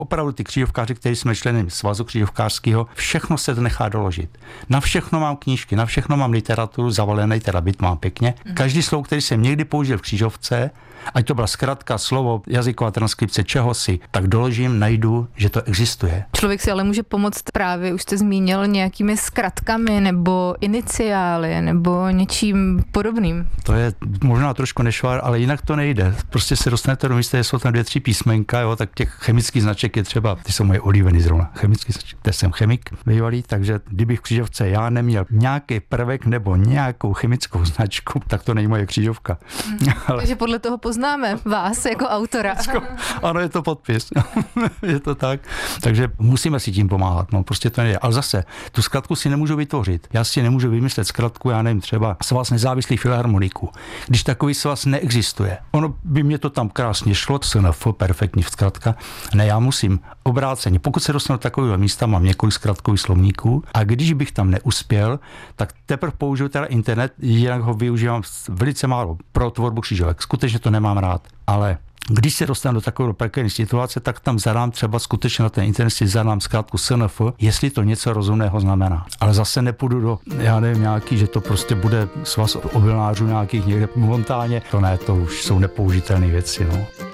Opravdu ty křížovkáři, kteří jsme členem svazu křížovkářského, všechno se to nechá doložit. Na všechno mám knížky, na všechno mám literaturu, zavalený teda byt mám pěkně. Každý slovo, který jsem někdy použil v křížovce, ať to byla zkratka, slovo, jazyková transkripce čehosi, tak doložím, najdu, že to existuje. Člověk si ale může pomoct právě, už jste zmínil, nějakými zkratkami nebo iniciály nebo něčím podobným. To je možná trošku nešvar, ale jinak to nejde. Prostě se dostanete do místa, jsou tam 2-3 písmenka, jo, tak těch chemických značek je třeba, ty jsou moje oblíbený zrovna, chemický značek, teď jsem chemik bývalý, takže kdybych v křížovce já neměl nějaký prvek nebo nějakou chemickou značku, tak to není moje křížovka. Takže podle toho poznáme vás jako autora. Ano, je to podpis. Je to tak. Takže musíme si tím pomáhat. No, prostě to nejde. Ale zase, tu zkratku si nemůžu vytvořit. Já si nemůžu vymyslet zkratku, já nevím, třeba svaz nezávislých filharmoniků. Když takový svaz neexistuje. Ono by mě to tam krásně šlo, SNF, perfektní zkratka. Ne, já musím obráceně. Pokud se dostanu do takového místa, mám několik zkratkových slovníků a když bych tam neuspěl, tak teprve použiju teda internet, jinak ho využívám velice málo pro tvorbu křížovek. Skutečně to nemám rád, ale když se dostanu do takové prekérní situace, tak tam zadám třeba skutečně na ten internet si zadám zkrátku SNF, jestli to něco rozumného znamená. Ale zase nepůjdu do, já nevím, nějaký, že to prostě bude svaz obilnářů nějakých někde v Montáně. To ne, to už jsou nepoužitelné věci, no.